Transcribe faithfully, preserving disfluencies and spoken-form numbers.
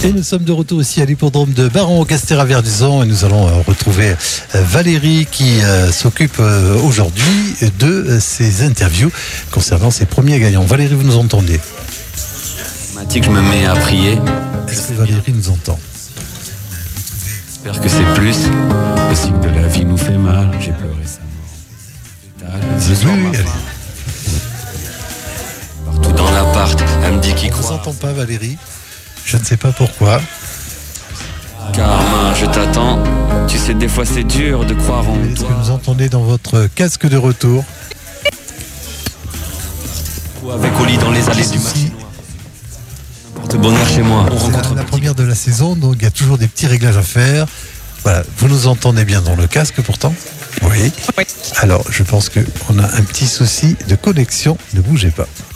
Et nous sommes de retour aussi à l'hippodrome de Baron au Castéra-Verduzan et nous allons euh, retrouver euh, Valérie qui euh, s'occupe euh, aujourd'hui de euh, ses interviews concernant ses premiers gagnants. Valérie, vous nous entendez? Je me mets à prier. Est-ce que Valérie nous entend? J'espère que c'est plus. Le cycle de la vie nous fait mal. J'ai pleuré sa mort. Ce soir, ma femme. Partout dans l'appart, elle me dit qu'il On ne vous croit. entend pas, Valérie. Je ne sais pas pourquoi. Carmin, je t'attends. Tu sais, des fois c'est dur de croire en Est-ce toi. que nous entendez dans votre casque de retour? Avec Oli dans les allées du Souci. marché. Porte bonheur chez moi. On C'est rencontre la, la première de la saison, donc il y a toujours des petits réglages à faire. Voilà, vous nous entendez bien dans le casque pourtant? Oui. Oui. Alors, je pense qu'on a un petit souci de connexion. Ne bougez pas.